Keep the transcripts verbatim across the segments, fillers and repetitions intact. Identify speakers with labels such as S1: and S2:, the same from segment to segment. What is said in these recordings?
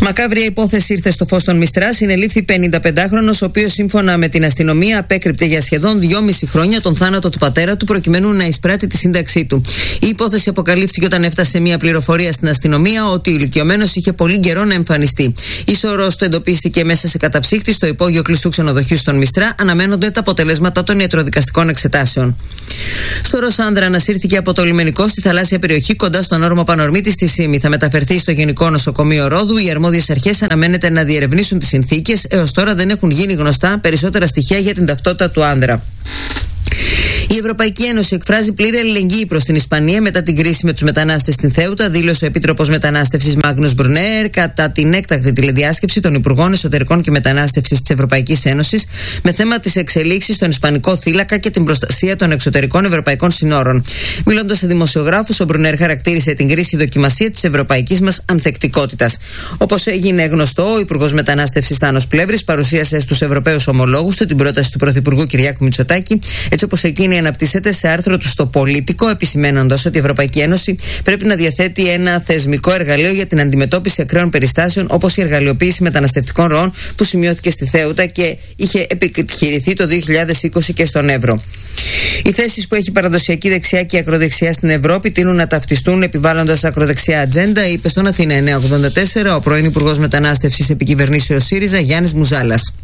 S1: Μακάβρια υπόθεση ήρθε στο φως των Μιστρά. Συνελήφθη πενηνταπεντάχρονος, ο οποίος σύμφωνα με την αστυνομία απέκρυπτε για σχεδόν δυόμιση χρόνια τον θάνατο του πατέρα του προκειμένου να εισπράττει τη σύνταξή του. Η υπόθεση αποκαλύφθηκε όταν έφτασε μια πληροφορία στην αστυνομία ότι ο ηλικιωμένος είχε πολύ καιρό να εμφανιστεί. Η σωρός του εντοπίστηκε μέσα σε καταψύχτη στο υπόγειο κλειστού ξενοδοχείου στον Μιστρά. Αναμένονται τα αποτελέσματα των ιατροδικαστικών εξετάσεων. Σωρός άνδρα ανασύρθηκε από το λιμενικό στη θαλάσσια περιοχή κοντά στον όρμο Πανορμήτη στη Σύμη. Θα μεταφερθεί στο Γενικό Νοσοκομείο Ρόδου. Οι αρμόδιες αρχές αναμένεται να διερευνήσουν τις συνθήκες. Έως τώρα δεν έχουν γίνει γνωστά περισσότερα στοιχεία για την ταυτότητα του άνδρα. Η Ευρωπαϊκή Ένωση εκφράζει πλήρη αλληλεγγύη προς την Ισπανία μετά την κρίση με τους μετανάστες στην Θέουτα, δήλωσε ο Επίτροπος Μετανάστευσης Μάγνους Μπρουνέρ κατά την έκτακτη τηλεδιάσκεψη των Υπουργών Εσωτερικών και Μετανάστευσης της Ευρωπαϊκής Ένωσης με θέμα τις εξελίξεις στον Ισπανικό θύλακα και την προστασία των εξωτερικών ευρωπαϊκών συνόρων. Μιλώντας σε δημοσιογράφους, ο Μπρουνέρ χαρακτήρισε την κρίση δοκιμασία της ευρωπαϊκής μας ανθεκτικότητας. Όπως έγινε γνωστό, ο Υπουργός Μετανάστευσης Θάνος Πλεύρης παρουσίασε στους Ευρωπαίους ομολόγους του την πρόταση του Πρωθυπουργού Κυριάκου Μητσοτάκη, έτσι όπως εκείνη αναπτύσσεται σε άρθρο του στο Πολίτικο, επισημένοντας ότι η Ευρωπαϊκή Ένωση πρέπει να διαθέτει ένα θεσμικό εργαλείο για την αντιμετώπιση ακραίων περιστάσεων, όπως η εργαλειοποίηση μεταναστευτικών ροών που σημειώθηκε στη Θέουτα και είχε επιχειρηθεί το δύο χιλιάδες είκοσι και στον Εύρο. Οι θέσεις που έχει η παραδοσιακή δεξιά και η ακροδεξιά στην Ευρώπη τείνουν να ταυτιστούν επιβάλλοντας ακροδεξιά ατζέντα, είπε στον Αθήνα εννιακόσια ογδόντα τέσσερα ο πρώην Υπουργός Μετανάστευσης επικυβερνήσεως ΣΥΡΙΖΑ Γιάννης Μουζάλας.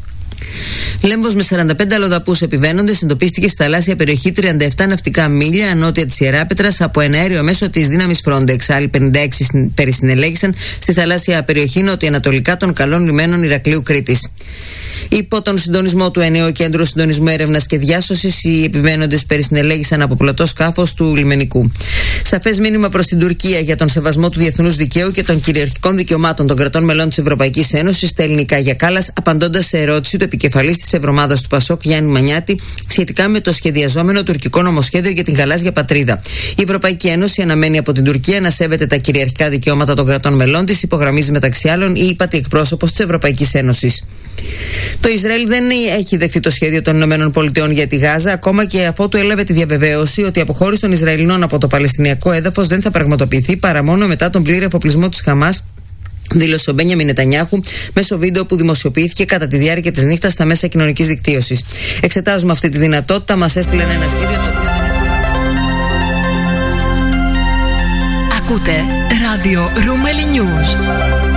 S1: Λέμβος με σαράντα πέντε αλλοδαπούς επιβαίνοντες εντοπίστηκε στη θαλάσσια περιοχή τριάντα επτά ναυτικά μίλια νότια της Ιεράπετρας από ένα αέριο μέσο της δύναμης Frontex. Άλλοι πενήντα έξι περισυνελέγησαν στη θαλάσσια περιοχή νοτιοανατολικά των καλών λιμένων Ηρακλείου Κρήτης. Υπό τον συντονισμό του Ενιαίου Κέντρου Συντονισμού Έρευνας και Διάσωσης, οι επιβαίνοντες περισυνελέγησαν από πλωτό σκάφος του λιμενικού. Σαφές μήνυμα προς την Τουρκία για τον σεβασμό του διεθνούς δικαίου και των κυριαρχικών δικαιωμάτων των κρατών μελών της Ευρωπαϊκής Ένωσης, στέλνει η Κάγια Κάλλας, απαντώντας σε ερώτηση του επικεφαλής της Ευρωομάδας του Πασόκ Γιάννη Μανιάτη σχετικά με το σχεδιαζόμενο τουρκικό νομοσχέδιο για την γαλάζια πατρίδα. Η Ευρωπαϊκή Ένωση αναμένει από την Τουρκία να σέβεται τα κυριαρχικά δικαιώματα των κρατών μελών της, υπογραμμίζει μεταξύ άλλων η ΥΠΑΤΗ εκπρόσωπος της Ευρωπαϊκής Ένωσης. Το Ισραήλ δεν έχει δεχτεί το σχέδιο των ΗΠΑ για τη Γάζα, ακόμα και αφότου έλαβε τη διαβεβαίωση ότι η αποχώρηση των Ισραηλινών από το Παλαιστινιακό έδαφος δεν θα πραγματοποιηθεί παρά μόνο μετά τον πλήρη αφοπλισμό της Χαμάς, δήλωσε ο Μπένιαμιν Νετανιάχου μέσω βίντεο που δημοσιοποιήθηκε κατά τη διάρκεια της νύχτας στα μέσα κοινωνικής δικτύωσης. Εξετάζουμε αυτή τη δυνατότητα, μας έστειλαν ένα σχέδιο.
S2: Ακούτε ράδιο Roomeli News.